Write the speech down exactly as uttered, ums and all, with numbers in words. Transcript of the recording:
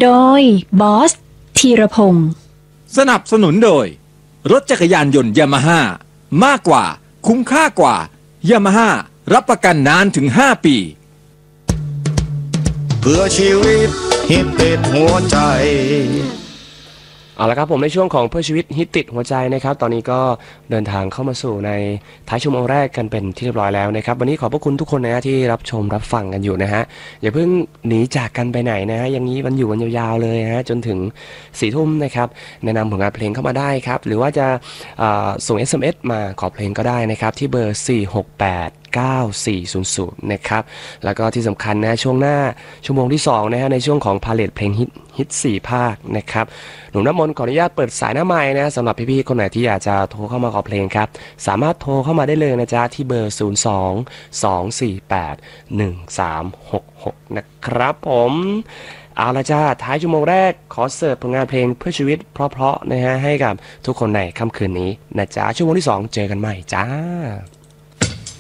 โดยบอสธีรพงศ์สนับสนุนโดยรถจักรยานยนต์ยามาฮ่ามากกว่าคุ้มค่ากว่ายามาฮ่ารับประกันนานถึงห้าปีเพื่อชีวิตฮิตติดหัวใจเอาละครับผมในช่วงของเพื่อชีวิตฮิตติดหัวใจนะครับตอนนี้ก็เดินทางเข้ามาสู่ในท้ายชั่วโมงแรกกันเป็นที่เรียบร้อยแล้วนะครับวันนี้ขอบพระคุณทุกคนนะฮะที่รับชมรับฟังกันอยู่นะฮะอย่าเพิ่งหนีจากกันไปไหนนะฮะอย่างนี้มันอยู่กันยาวๆเลยฮะจนถึงสี่ทุ่มนะครับแนะนำผลงานเพลงเข้ามาได้ครับหรือว่าจะส่ง เอส เอ็ม เอส มาขอเพลงก็ได้นะครับที่เบอร์สี่หกแปดเก้าสี่ศูนย์ศูนย์นะครับแล้วก็ที่สำคัญนะช่วงหน้าชั่วโมงที่สองนะฮะในช่วงของพาเลทเพลงฮิตฮิตสี่ภาคนะครับหนุ่มน้ำมนต์ขออนุญาตเปิดสายหน้าไมค์นะสำหรับพี่ๆคนไหนที่อยากจะโทรเข้ามาขอเพลงครับสามารถโทรเข้ามาได้เลยนะจ๊ะที่เบอร์ศูนย์ สอง สอง สี่ แปด หนึ่ง สาม หก หกนะครับผมเอาละจ้าท้ายชั่วโมงแรกขอเสิร์ฟผลงานเพลงเพื่อชีวิตเพราะๆนะฮะให้กับทุกคนในค่ำคืนนี้นะจ๊ะชั่วโมงที่สองเจอกันใหม่จ้า